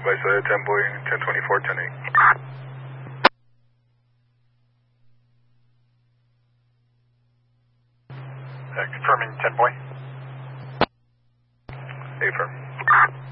advise 10 Boeing 1024, 10-8. Confirming 10 Boy. Affirm.